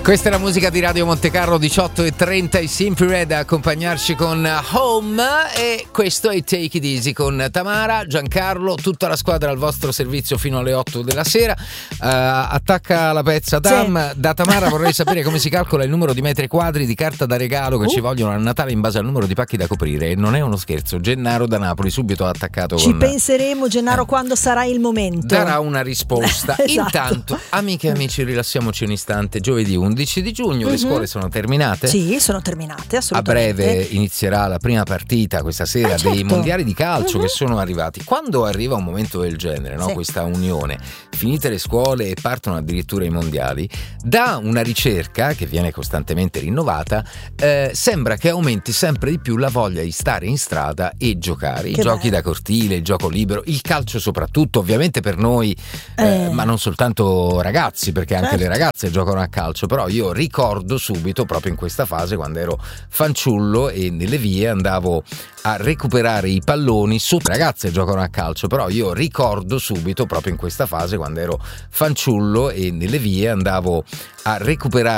Questa è la musica di Radio Montecarlo, 18:30, i Simply Red a accompagnarci con Home, e questo è Take It Easy con Tamara, Giancarlo, tutta la squadra al vostro servizio fino alle 8 della sera. Attacca la pezza Tam. Sì. Da Tamara vorrei sapere come si calcola il numero di metri quadri di carta da regalo che ci vogliono a Natale in base al numero di pacchi da coprire, e non è uno scherzo. Gennaro da Napoli subito ha attaccato. Ci penseremo, Gennaro, quando sarà il momento. Darà una risposta. Esatto. Intanto, amiche e amici, rilassiamoci un istante. Giovedì 11 di giugno, le scuole sono terminate? Sì, sono terminate, assolutamente. A breve inizierà la prima partita questa sera dei mondiali di calcio che sono arrivati. Quando arriva un momento del genere, no? Questa unione, finite le scuole e partono addirittura i mondiali, da una ricerca che viene costantemente rinnovata, sembra che aumenti sempre di più la voglia di stare in strada e giocare. I giochi da cortile, il gioco libero, il calcio soprattutto, ovviamente per noi, ma non soltanto ragazzi, perché anche le ragazze giocano a calcio. Però io ricordo subito, proprio in questa fase, quando ero fanciullo e nelle vie andavo a recuperare i palloni su. Ragazze giocano a calcio, però io ricordo subito, proprio in questa fase, quando ero fanciullo e nelle vie andavo a recuperare